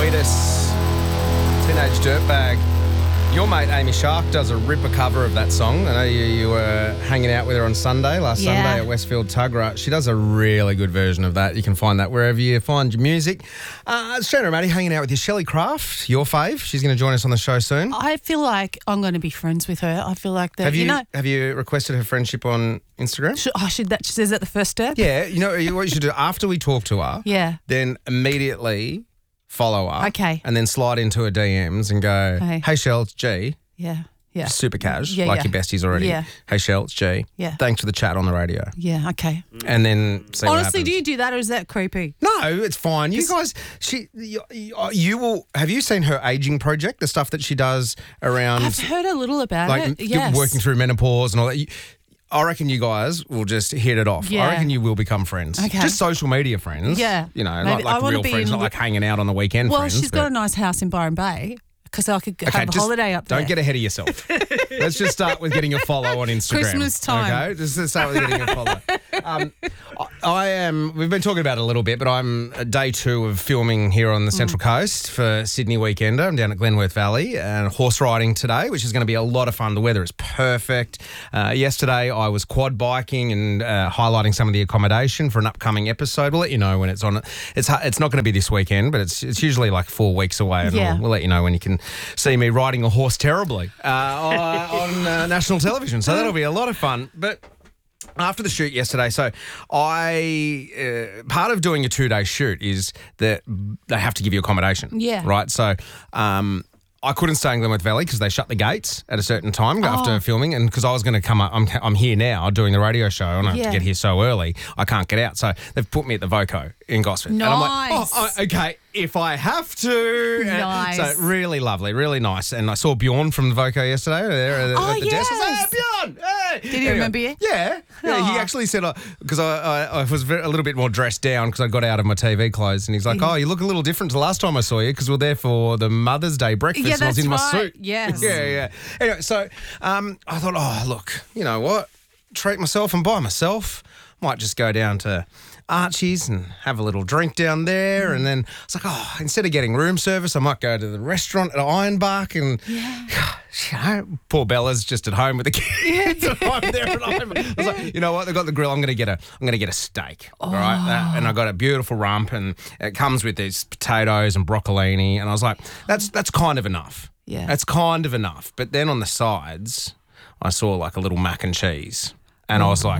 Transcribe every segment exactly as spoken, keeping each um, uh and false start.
Wheatus, Teenage Dirtbag. Your mate Amy Shark does a ripper cover of that song. I know you, you were hanging out with her on Sunday, last Yeah. Sunday at Westfield Tuggerah. She does a really good version of that. You can find that wherever you find your music. Uh, it's Shannon and Maddie hanging out with you. Shelley Craft, your fave. She's going to join us on the show soon. I feel like I'm going to be friends with her. I feel like that. have you, you know, have you requested her friendship on Instagram? should, oh, should that is that the first step? Yeah, you know what you should do after we talk to her. Yeah. Then immediately follow her. Okay. And then slide into her D Ms and go, Hey. hey, Shell, it's G. Yeah. Yeah. Super cash, Yeah, like yeah. your besties already. Yeah. Hey, Shell, it's G. Yeah. Thanks for the chat on the radio. Yeah. Okay. And then see what Honestly, happens. do you do that or is that creepy? No, it's fine. You guys, she, you, you will. Have you seen her aging project? The stuff that she does around, I've heard a little about like it. Yes. working through menopause and all that. You, I reckon you guys will just hit it off. Yeah. I reckon you will become friends. Okay. Just social media friends. Yeah. You know, Maybe- not like I wanna real be friends, in not the- like hanging out on the weekend Well, friends. she's got but- a nice house in Byron Bay because I could Okay, have a just holiday up there. Don't get ahead of yourself. Let's just start with getting a follow on Instagram. Christmas time. Okay, just to start with getting a follow. Um, I, I am. We've been talking about it a little bit, but I'm uh, day two of filming here on the Central Coast for Sydney Weekender. I'm down at Glenworth Valley and horse riding today, which is going to be a lot of fun. The weather is perfect. Uh, yesterday I was quad biking and uh, highlighting some of the accommodation for an upcoming episode. We'll let you know when it's on. It's it's not going to be this weekend, but it's it's usually like four weeks away, and Yeah. we'll, we'll let you know when you can see me riding a horse terribly uh, on uh, national television. So that'll be a lot of fun. But after the shoot yesterday, so I uh, part of doing a two-day shoot is that they have to give you accommodation. Yeah. Right. So um, I couldn't stay in Glenworth Valley because they shut the gates at a certain time after Oh. filming, and because I was going to come up, I'm I'm here now doing the radio show, and I have Yeah. to get here so early, I can't get out. So they've put me at the Voco in Gosford. And I'm like, Nice. oh, I- okay, if I have to. And Nice. So really lovely, really nice. And I saw Bjorn from the Voco yesterday there at the, Oh, at the desk. I was like, yes. hey, Bjorn, hey. Did he remember you? Yeah. Yeah, he Aw. actually said, because I, I, I was very, a little bit more dressed down because I got out of my T V clothes, and he's like, oh, you look a little different to the last time I saw you because we were there for the Mother's Day breakfast Yeah, and I was that's in my right. suit. Yes. Yeah, yeah. Anyway, so um, I thought, oh, look, you know what? Treat myself and by myself. Might just go down to Archie's and have a little drink down there. And then I was like, oh, instead of getting room service, I might go to the restaurant at Ironbark. And, you know, poor Bella's just at home with the kids. and I'm there at Ironbark. I was like, you know what? They've got the grill. I'm going to get a, I'm going to get a steak. All right. That- and I got a beautiful rump, and it comes with these potatoes and broccolini. And I was like, that's, that's kind of enough. Yeah. That's kind of enough. But then on the sides, I saw like a little mac and cheese. And I was like,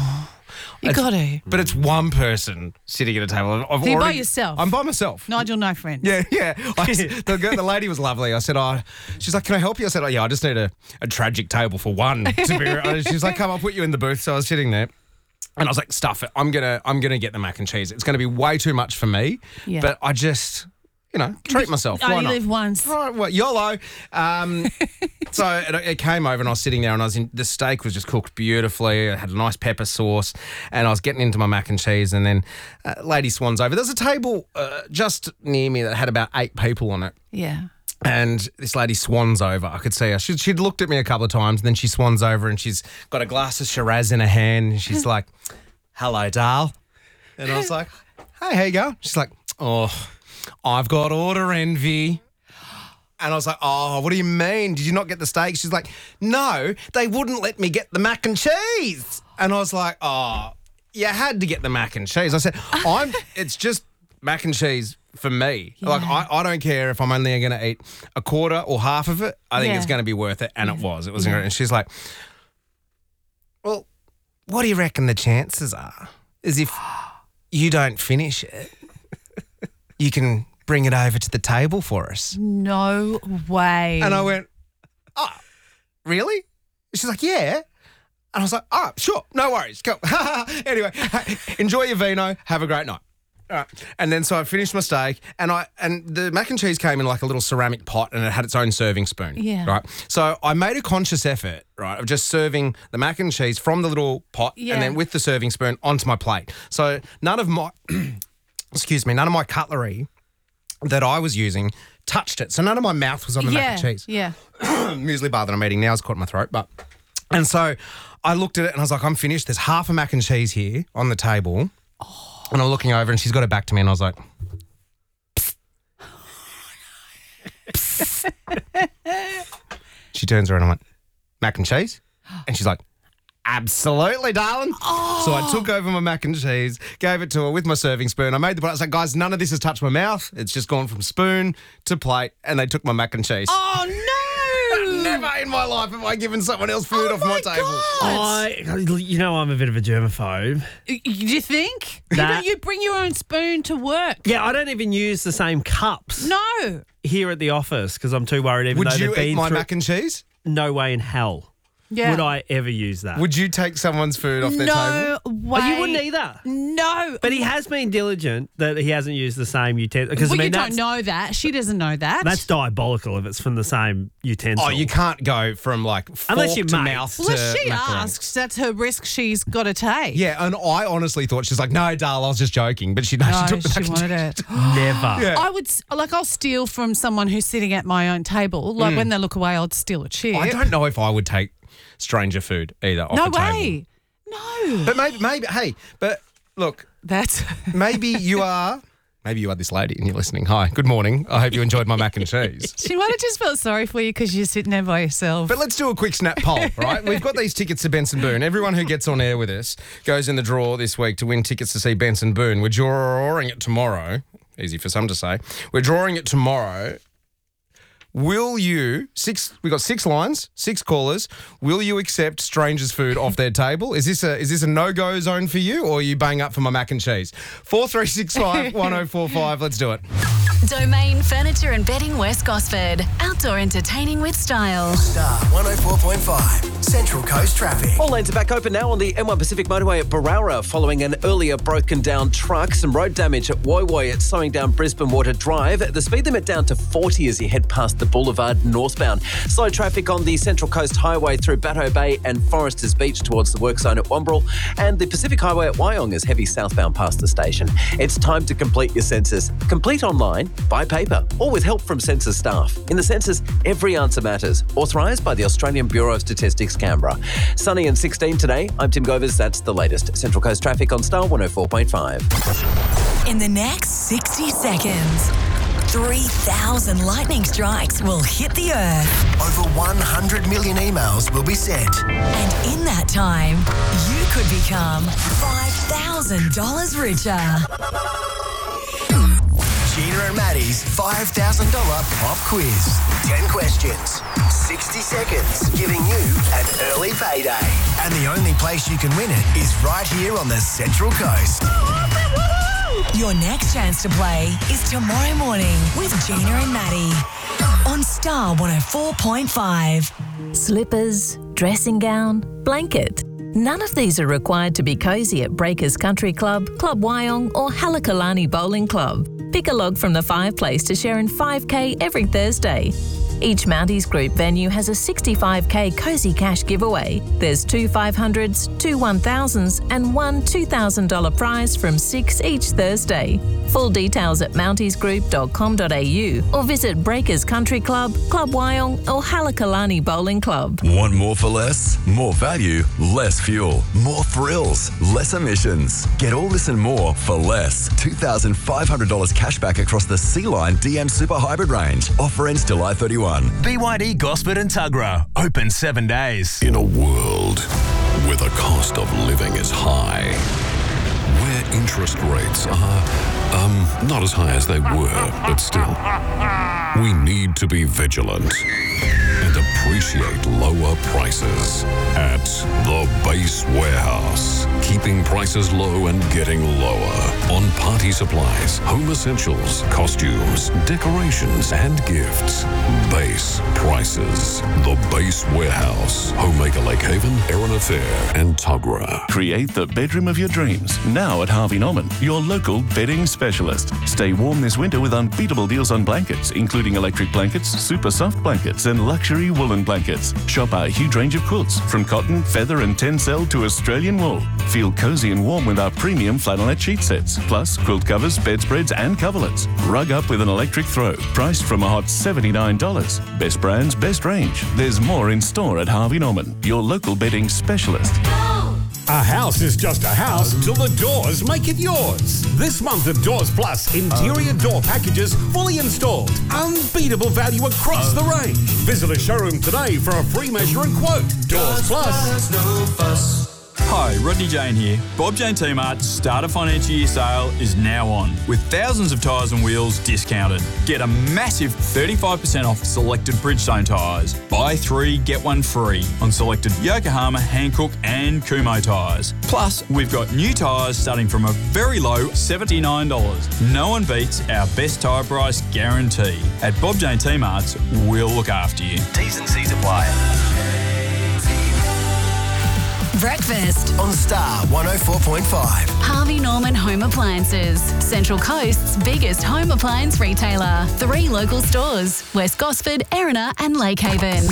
You got to. but it's one person sitting at a table. I've So you're by already- yourself? I'm by myself. Nigel, no friends. Yeah, yeah. I, the, girl- the lady was lovely. I said, oh, she's like, can I help you? I said, oh, yeah, I just need a, a tragic table for one. To be honest. She's like, come, I'll put you in the booth. So I was sitting there. And I was like, stuff it. I'm gonna, I'm gonna get the mac and cheese. It's gonna be way too much for me. Yeah. But I just, you know, treat myself. I Why only not? live once. Right, well, YOLO. Um, so it, it came over and I was sitting there and I was in, the steak was just cooked beautifully. It had a nice pepper sauce and I was getting into my mac and cheese, and then uh, Lady Swan's over. There's a table uh, just near me that had about eight people on it. Yeah. And this lady swans over. I could see her. She'd, she'd looked at me a couple of times, and then she swans over and she's got a glass of Shiraz in her hand. And she's like, hello, Dal. And I was like, hey, how you going? She's like, oh, I've got order envy. And I was like, oh, what do you mean? Did you not get the steak? She's like, no, they wouldn't let me get the mac and cheese. And I was like, oh, you had to get the mac and cheese. I said, I'm. It's just mac and cheese for me. Like, I, I don't care if I'm only going to eat a quarter or half of it. I think Yeah. it's going to be worth it. And it was. It was great. And she's like, well, what do you reckon the chances are? Is if you don't finish it, you can bring it over to the table for us. No way. And I went, oh, really? She's like, yeah. And I was like, oh, sure, no worries. Go. Anyway, enjoy your vino. Have a great night. All right. And then so I finished my steak, and I and the mac and cheese came in like a little ceramic pot, and it had its own serving spoon. Yeah. Right. So I made a conscious effort, right, of just serving the mac and cheese from the little pot, Yeah. and then with the serving spoon onto my plate. So none of my, excuse me, none of my cutlery that I was using touched it. So none of my mouth was on the yeah. mac and cheese. Yeah. Muesli bar that I'm eating now is caught in my throat, but and so I looked at it and I was like, I'm finished. There's half a mac and cheese here on the table. Oh. And I'm looking over and she's got it back to me and I was like, She turns around and I went, mac and cheese? And she's like, absolutely, darling. Oh. So I took over my mac and cheese, gave it to her with my serving spoon. I made the, I was like, guys, none of this has touched my mouth. It's just gone from spoon to plate, and they took my mac and cheese. Oh, no. Never in my life have I given someone else food Oh off my, my table. God. I, you know, I'm a bit of a germaphobe. Y- You think? You, That- don't, you bring your own spoon to work. Yeah, I don't even use the same cups No. here at the office because I'm too worried. Even Would though you they've eat been my through, mac and cheese? no way in hell Yeah. would I ever use that. Would you take someone's food off their no table? way. Oh, you wouldn't either. No. But he has been diligent that he hasn't used the same utensil. Because well, I mean, you don't that's, know that. She doesn't know that. that's diabolical if it's from the same utensil. Oh, you can't go from like fork Unless you're to mates. mouth well, to if she macaroni. asks, that's her risk she's got to take. Yeah, and I honestly thought she's like, no, Dal, I was just joking. But she, no, No, she took the she mac and wanted cheese. it. Never. Yeah. I would, s- like, I'll steal from someone who's sitting at my own table. Like, when they look away, I'd steal a chip. Mm. I don't know if I would take stranger food either off No the table. way. No. But maybe, maybe, hey, but look, That's. maybe you are, maybe you are this lady and you're listening. Hi, good morning. I hope you enjoyed my mac and cheese. She might have just felt sorry for you because you're sitting there by yourself. But let's do a quick snap poll, right? We've got these tickets to Benson Boone. Everyone who gets on air with us goes in the draw this week to win tickets to see Benson Boone. We're drawing it tomorrow. Easy for some to say. We're drawing it tomorrow. Will you, six, we got six lines, six callers. Will you accept strangers' food off their table? Is this a is this a no-go zone for you, or are you bang up for my mac and cheese? four three six five, one oh four five. Let's do it. Domain Furniture and Bedding West Gosford. Outdoor entertaining with style. Star one oh four point five, Central Coast Traffic. All lanes are back open now on the M one Pacific motorway at Barara following an earlier broken down truck. Some road damage at Woy Woy. It's slowing down Brisbane Water Drive. The speed limit down to forty as you head past the boulevard northbound. Slow traffic on the Central Coast Highway through Batto Bay and Foresters Beach towards the work zone at Wombrel. And the Pacific Highway at Wyong is heavy southbound past the station. It's time to complete your census. Complete online, by paper, or with help from census staff. In the census, every answer matters. Authorised by the Australian Bureau of Statistics, Canberra. Sunny and sixteen today. I'm Tim Govers. That's the latest. Central Coast traffic on Star one oh four point five. In the next sixty seconds, three thousand lightning strikes will hit the earth. Over one hundred million emails will be sent. And in that time, you could become five thousand dollars richer. Gina and Maddie's five thousand dollars pop quiz. ten questions, sixty seconds, giving you an early payday. And the only place you can win it is right here on the Central Coast. Your next chance to play is tomorrow morning with Gina and Maddie on Star one oh four point five. Slippers, dressing gown, blanket. None of these are required to be cosy at Breakers Country Club, Club Wyong or Halakalani Bowling Club. Pick a log from the fireplace to share in five K every Thursday. Each Mounties Group venue has a sixty-five K Cozy Cash giveaway. There's two five hundreds, two one thousands and one two thousand dollars prize from six each Thursday. Full details at mounties group dot com dot a u or visit Breakers Country Club, Club Wyong or Halakalani Bowling Club. Want more for less? More value, less fuel. More thrills, less emissions. Get all this and more for less. two thousand five hundred dollars cash back across the C-Line D M Super Hybrid range. Offer ends July thirty-first. B Y D Gosford and Tuggerah. Open seven days. In a world where the cost of living is high, where interest rates are, um, not as high as they were, but still, we need to be vigilant and appreciate lower prices at the Base Warehouse. Keeping prices low and getting lower on party supplies, home essentials, costumes, decorations, and gifts. Base prices. The Base Warehouse. Homemaker Lake Haven, Erina Fair, and Tuggerah. Create the bedroom of your dreams now at Harvey Norman, your local bedding specialist. Stay warm this winter with unbeatable deals on blankets, including electric blankets, super soft blankets, and luxury woolen blankets. Shop our huge range of quilts, from cotton, feather, and tencel to Australian wool. Feel cozy and warm with our premium flannelette sheet sets, plus quilt covers, bedspreads, and coverlets. Rug up with an electric throw, priced from a hot seventy-nine dollars. Best brands, best range. There's more in store at Harvey Norman, your local bedding specialist. A house is just a house till the doors make it yours. This month of Doors Plus, interior door packages fully installed. Unbeatable value across the range. Visit a showroom today for a free measure and quote. Doors Plus. No fuss. Hi, Rodney Jane here. Bob Jane T-Mart's Starter Financial Year sale is now on, with thousands of tyres and wheels discounted. Get a massive thirty-five percent off selected Bridgestone tyres. Buy three, get one free on selected Yokohama, Hankook and Kumho tyres. Plus, we've got new tyres starting from a very low seventy-nine dollars. No one beats our best tyre price guarantee. At Bob Jane T-Mart's, we'll look after you. T's and C's apply. Breakfast on Star one oh four point five. Harvey Norman Home Appliances, Central Coast's biggest home appliance retailer. Three local stores, West Gosford, Erina and Lake Haven.